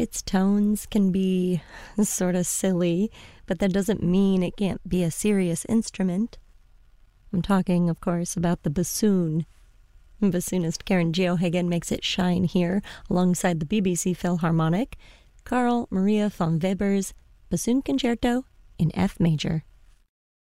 its tones can be sort of silly, but that doesn't mean it can't be a serious instrument. I'm talking, of course, about the bassoon. Bassoonist Karen Geoghegan makes it shine here alongside the BBC Philharmonic, Carl Maria von Weber's Bassoon Concerto in F major.